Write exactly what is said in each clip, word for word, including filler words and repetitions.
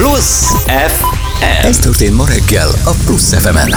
Plusz ef em. Ez történt ma reggel a Plusz ef emen.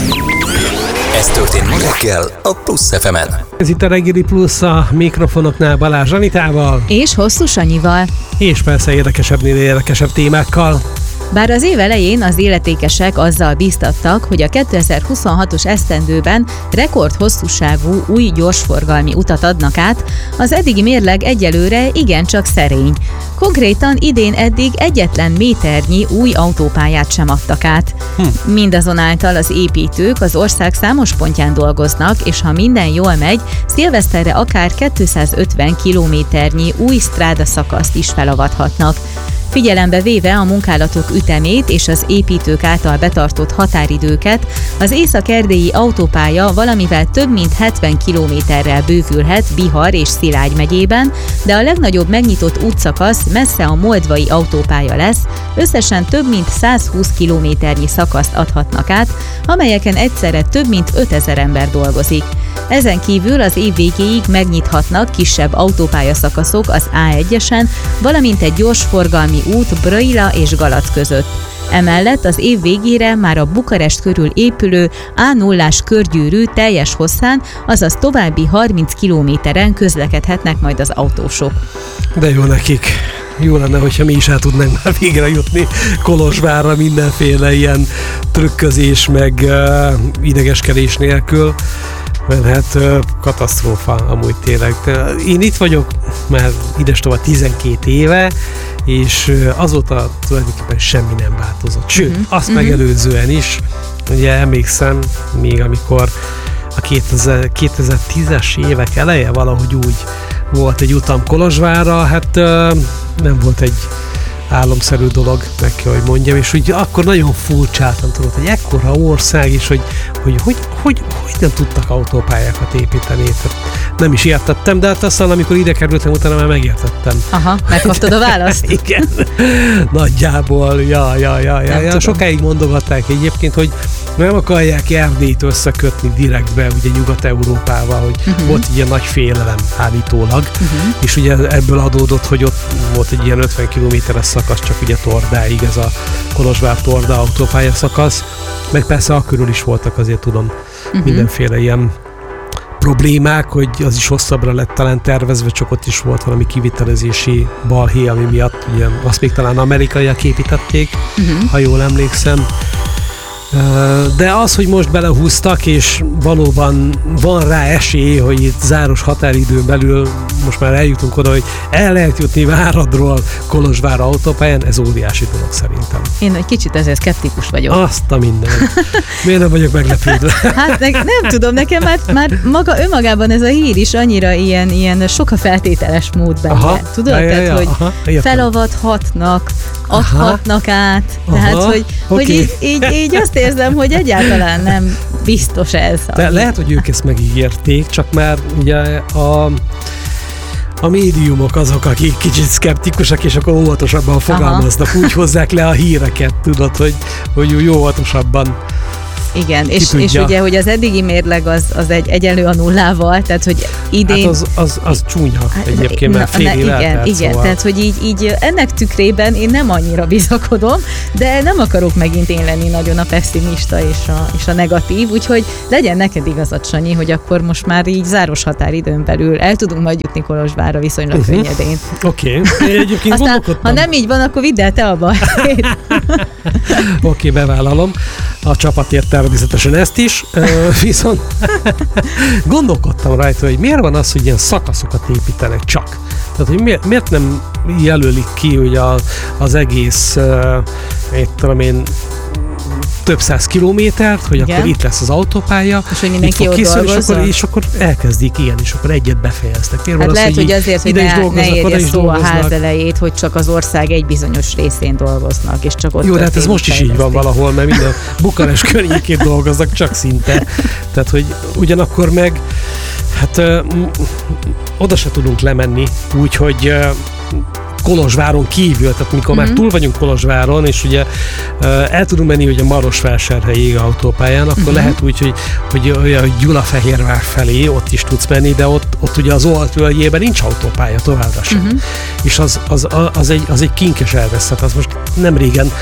Ez történt ma reggel a Plusz ef emen. Ez itt a reggeli Plusz, a mikrofonoknál Balázs Anitával. És Hosszú Sanyival. És persze érdekesebbnél érdekesebb témákkal. Bár az év elején az illetékesek azzal bíztattak, hogy a kétezer-huszonhatos esztendőben rekordhosszúságú új gyorsforgalmi utat adnak át, az eddigi mérleg egyelőre igencsak szerény. Konkrétan idén eddig egyetlen méternyi új autópályát sem adtak át. Hm. Mindazonáltal az építők az ország számos pontján dolgoznak, és ha minden jól megy, szilveszterre akár kétszázötven kilométernyi új stráda szakaszt is felavathatnak. Figyelembe véve a munkálatok ütemét és az építők által betartott határidőket, az észak-erdélyi autópálya valamivel több mint hetven kilométerrel bővülhet Bihar és Szilágy megyében, de a legnagyobb megnyitott útszakasz messze a moldvai autópálya lesz, összesen több mint százhúsz kilométernyi szakaszt adhatnak át, amelyeken egyszerre több mint ötezer ember dolgozik. Ezen kívül az év végéig megnyithatnak kisebb autópályaszakaszok az á egyesen, valamint egy gyorsforgalmi út Brăila és Galac között. Emellett az év végére már a Bukarest körül épülő á nullás körgyűrű teljes hosszán, azaz további harminc kilométeren közlekedhetnek majd az autósok. De jó nekik. Jó lenne, hogyha mi is el tudnánk már végre jutni Kolozsvárra mindenféle ilyen trükközés, meg uh, idegeskedés nélkül. Mert hát uh, katasztrófa amúgy tényleg. Én itt vagyok már idestova tizenkét éve, és uh, azóta tulajdonképpen semmi nem változott. Sőt, uh-huh. azt uh-huh. megelőzően is, ugye emlékszem, még amikor a kétezer-tízes évek eleje valahogy úgy volt egy utam Kolozsvárra, hát uh, nem volt egy álomszerű dolog, meg kell, hogy mondjam, és úgy akkor nagyon furcsáltam, tudod, hogy ekkora ország is, hogy hogy, hogy, hogy, hogy nem tudtak autópályákat építeni. Tehát nem is értettem, de hát aztán, amikor ide kerültem, utána már megértettem. Aha, megkaptad a választ? Igen, nagyjából, ja, ja, ja, ja, ja. Sokáig mondogatták egyébként, hogy nem akarják Erdélyt összekötni direktbe, ugye Nyugat-Európával, hogy uh-huh. volt egy ilyen nagy félelem állítólag, uh-huh. és ugye ebből adódott, hogy ott volt egy ilyen ötven kilométeres szakasz, csak ugye Tordáig, ez a Kolozsvár-Torda autópálya szakasz, meg persze akkörül is voltak, azért tudom, uh-huh. mindenféle ilyen problémák, hogy az is hosszabbra lett talán tervezve, csak ott is volt valami kivitelezési balhé, ami miatt ugye azt még talán amerikaiak építették, uh-huh. ha jól emlékszem. De az, hogy most belehúztak, és valóban van rá esély, hogy itt záros határidőn belül most már eljutunk oda, hogy el lehet jutni Váradról Kolozsvár autópályán, ez óriási dolog szerintem. Én egy kicsit ezért szkeptikus vagyok. Azt a minden. Miért nem vagyok meglepődve? Hát ne, nem tudom, nekem már, már maga önmagában ez a hír is annyira ilyen, ilyen sok a feltételes mód benne. Aha, tudod? Ja, ja, ja, tehát, hogy aha, felavathatnak, adhatnak aha, át. Tehát, aha, hogy, okay. hogy így, így, így azt érzem, hogy egyáltalán nem biztos ez. De lehet, hogy ők ezt megígérték, csak már ugye a, a médiumok azok, akik kicsit szkeptikusak, és akkor óvatosabban fogalmaznak, aha. úgy hozzák le a híreket, tudod, hogy, hogy úgy óvatosabban. Igen, és, és ugye, hogy az eddigi mérleg az, az egy egyenlő a nullával, tehát, hogy idén... Hát az, az, az csúnya egyébként, mert fél év eltelt, igen, szóval. Tehát, hogy így, így ennek tükrében én nem annyira bizakodom, de nem akarok megint én lenni nagyon a pessimista és a, és a negatív, úgyhogy legyen neked igazad, Sanyi, hogy akkor most már így záros határidőn belül el tudunk majd jutni Kolozsvárra viszonylag uh-huh. könnyedén. Oké, okay. Egyébként aztán, ha nem így van, akkor vidd el te a bajét. Oké, okay, bevállalom. A csapatért természetesen ezt is, viszont gondolkodtam rajta, hogy miért van az, hogy ilyen szakaszokat építenek csak. Tehát, hogy miért, miért nem jelölik ki, hogy a, az egész, mit tudom én, több száz kilométert, hogy igen. akkor itt lesz az autópálya, és hogy mindenki ott készül, és, akkor, és akkor elkezdik ilyen, és akkor egyet befejeztek. Miért hát az, lehet, hogy, hogy azért, hogy ne, ne érje szó a ház elejét, hogy csak az ország egy bizonyos részén dolgoznak, és csak ott... Jó, de hát ez most is így van valahol, mert minden Bukarest környékén dolgoznak, csak szinte. Tehát, hogy ugyanakkor meg, hát ö, oda se tudunk lemenni, úgyhogy ö, Kolozsváron kívül, tehát mikor mm-hmm. már túl vagyunk Kolozsváron, és ugye uh, el tudunk menni ugye Marosvásárhelyig autópályán, akkor mm-hmm. lehet úgy, hogy, hogy, hogy, hogy Gyulafehérvár felé ott is tudsz menni, de ott, ott ugye az Olt völgyében nincs autópálya továbbra sem. Mm-hmm. És az, az, az, egy, az egy kinkes elveszett. Az most nem régen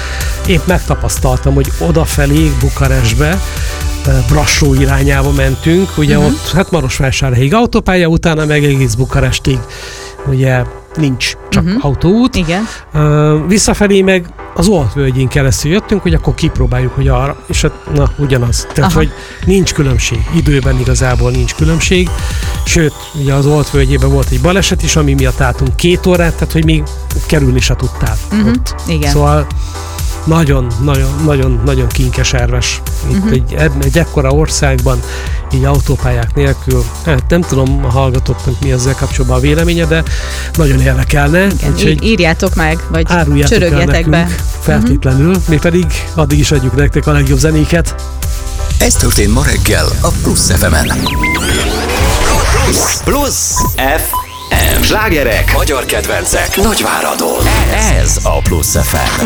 épp megtapasztaltam, hogy odafelé Bukarestbe, Brassó irányába mentünk, ugye uh-huh. ott hát Marosvásárhelyig autópálya, utána meg egész Bukarestig ugye nincs csak uh-huh. autóút. Igen. Uh, visszafelé meg az Oltvölgyén keresztül jöttünk, hogy akkor kipróbáljuk, hogy arra, és hát na, ugyanaz. Tehát, Aha. hogy nincs különbség. Időben igazából nincs különbség. Sőt, ugye az Oltvölgyében volt egy baleset is, ami miatt álltunk két órát, tehát, hogy még kerülni se tudtál uh-huh. ott. Igen. Szóval nagyon, nagyon, nagyon, nagyon kinkeserves. Itt uh-huh. egy, egy ekkora országban, így autópályák nélkül. Hát nem tudom a hallgatóknak mi ezzel kapcsolatban a véleménye, de nagyon érdekelne. Igen, í- írjátok meg, vagy csörögjetek be. Feltétlenül, uh-huh. mi pedig addig is adjuk nektek a legjobb zenéket. Ez történt ma reggel a Plusz ef emen. Plusz ef em. Slágerek, magyar kedvencek, Nagyváradon. Ez a Plusz ef em.